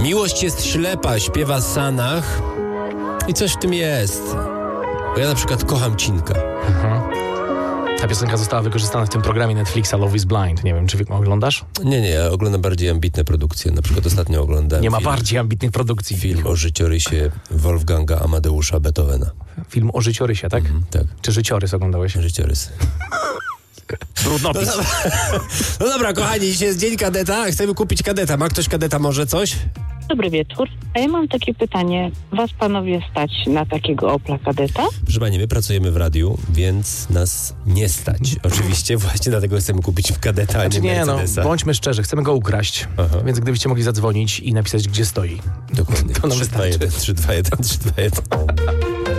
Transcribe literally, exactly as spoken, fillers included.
Miłość jest ślepa, śpiewa Sanach i coś w tym jest. Bo ja na przykład kocham Cinka. Mhm. Ta piosenka została wykorzystana w tym programie Netflixa Love is Blind. Nie wiem, czy oglądasz? Nie, nie, ja oglądam bardziej ambitne produkcje. Na przykład ostatnio oglądałem Nie ma film, bardziej ambitnych produkcji. film o życiorysie Wolfganga Amadeusza Beethovena. Film o życiorysie, tak? Mhm, tak. Czy życiorys oglądałeś? Życiorys. Trudnopis. No, no dobra, kochani, dzisiaj jest dzień kadeta. Chcemy kupić kadeta. Ma ktoś kadeta może coś? Dobry wieczór. A ja mam takie pytanie. Was panowie stać na takiego Opla Kadeta? Proszę pani, my pracujemy w radiu, więc nas nie stać. Oczywiście właśnie dlatego chcemy kupić kadeta, a Znaczy nie nie, no, Mercedesa. bądźmy szczerzy, chcemy go ukraść. Aha. Więc gdybyście mogli zadzwonić i napisać, gdzie stoi. Dokładnie. To nam trzy dwa wystarczy. jeden, trzy dwa jeden, trzy dwa jeden.